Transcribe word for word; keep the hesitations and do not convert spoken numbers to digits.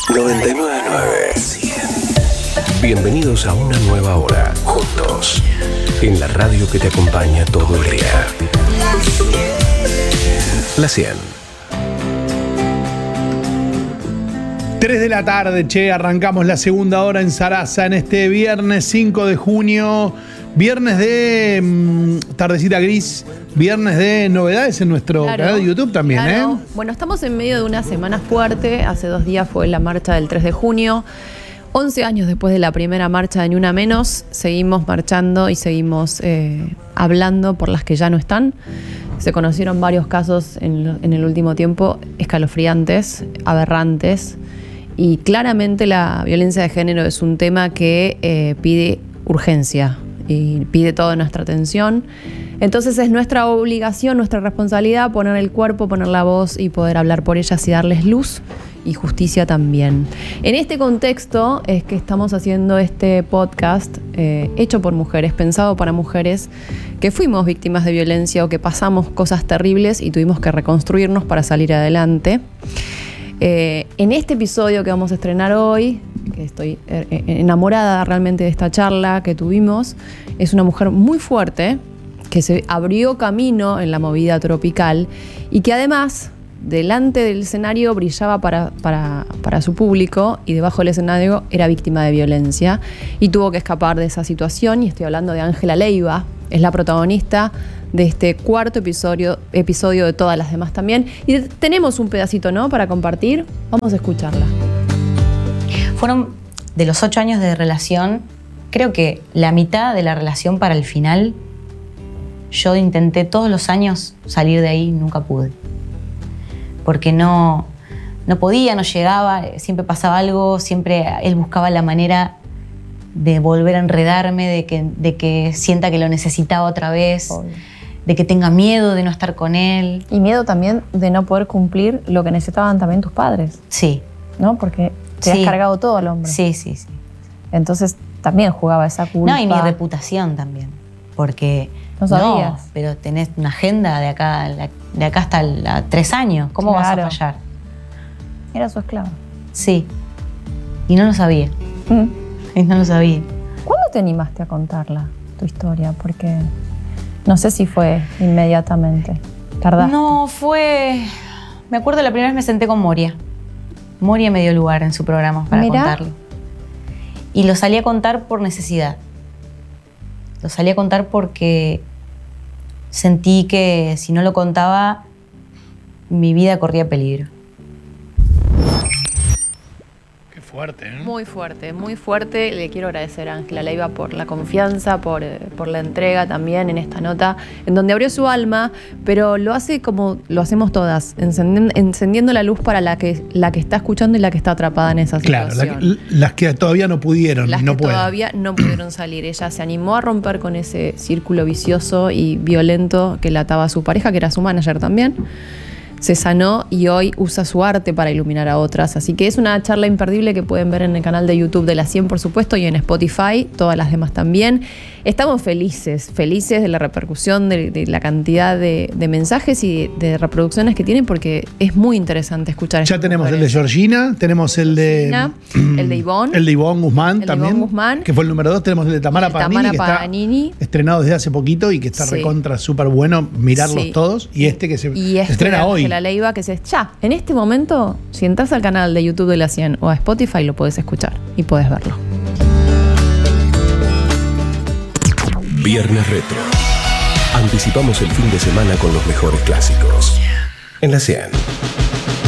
noventa y nueve punto nueve. Bienvenidos a una nueva hora, juntos, en la radio que te acompaña todo el día. La cien. tres de la tarde, che, arrancamos la segunda hora en Sarasa en este viernes cinco de junio. Viernes de mmm, tardecita gris, viernes de novedades en nuestro Claro, canal de YouTube también, claro. ¿eh? Bueno, estamos en medio de una semana fuerte. Hace dos días fue la marcha del tres de junio. once años después de la primera marcha de Ni Una Menos, seguimos marchando y seguimos eh, hablando por las que ya no están. Se conocieron varios casos en, en el último tiempo escalofriantes, aberrantes, y claramente la violencia de género es un tema que eh, pide urgencia y pide toda nuestra atención. Entonces es nuestra obligación, nuestra responsabilidad poner el cuerpo, poner la voz y poder hablar por ellas y darles luz y justicia también. En este contexto es que estamos haciendo este podcast eh, hecho por mujeres, pensado para mujeres que fuimos víctimas de violencia o que pasamos cosas terribles y tuvimos que reconstruirnos para salir adelante. Eh, en este episodio que vamos a estrenar hoy, que estoy enamorada realmente de esta charla que tuvimos, es una mujer muy fuerte que se abrió camino en la movida tropical y que además delante del escenario brillaba para, para, para su público y debajo del escenario era víctima de violencia y tuvo que escapar de esa situación. Y estoy hablando de Ángela Leiva, es la protagonista de este cuarto episodio, episodio de todas las demás también. Y tenemos un pedacito, ¿no?, para compartir. Vamos a escucharla. Fueron de los ocho años de relación, creo que la mitad de la relación para el final. Yo intenté todos los años salir de ahí, nunca pude. Porque no, no podía, no llegaba, siempre pasaba algo, siempre él buscaba la manera de volver a enredarme, de que, de que sienta que lo necesitaba otra vez, Obvio. de que tenga miedo de no estar con él. Y miedo también de no poder cumplir lo que necesitaban también tus padres. Sí. ¿No? Porque te sí. has cargado todo al hombre. Sí, sí, sí. Entonces también jugaba esa culpa. No, y mi reputación también, porque... No sabías. No, pero tenés una agenda de acá, de acá hasta la, tres años. ¿Cómo claro. vas a fallar? Era su esclava. Sí. Y no lo sabía. ¿Mm? Y no lo sabía. ¿Cuándo te animaste a contarla, tu historia? Porque no sé si fue inmediatamente. ¿Tardaste? No, fue... Me acuerdo la primera vez me senté con Moria. Moria me dio lugar en su programa para Mirá. contarlo. Y lo salí a contar por necesidad. Lo salí a contar porque sentí que si no lo contaba, mi vida corría peligro. Qué fuerte, ¿eh? Muy fuerte, muy fuerte. Le quiero agradecer a Ángela Leiva por la confianza, por, por la entrega también en esta nota, en donde abrió su alma, pero lo hace como lo hacemos todas, encendiendo, encendiendo la luz para la que, la que está escuchando y la que está atrapada en esa Claro, situación. la que, las que todavía no pudieron, Las no que pueden. todavía no pudieron salir. Ella se animó a romper con ese círculo vicioso y violento que la ataba a su pareja, que era su manager también. Se sanó y hoy usa su arte para iluminar a otras. Así que es una charla imperdible que pueden ver en el canal de YouTube de La cien, por supuesto, y en Spotify, todas las demás también. Estamos felices, felices de la repercusión, de, de la cantidad de, de mensajes y de, de reproducciones que tienen, porque es muy interesante escuchar. Ya tenemos mujeres. El de Georgina, tenemos el de... Georgina, el de Ivonne. El de Ivonne Guzmán el de también. Ivonne Guzmán. Que fue el número dos. Tenemos el de Tamara, el de Paganini, Tamara que Paganini. Está estrenado desde hace poquito y que está Sí. recontra súper bueno mirarlos Sí. todos. Y este que se, y este se estrena hoy. La Leiva, que se ya, en este momento, si entras al canal de YouTube de La cien o a Spotify, lo puedes escuchar y puedes verlo. Viernes Retro. Anticipamos el fin de semana con los mejores clásicos. En La cien.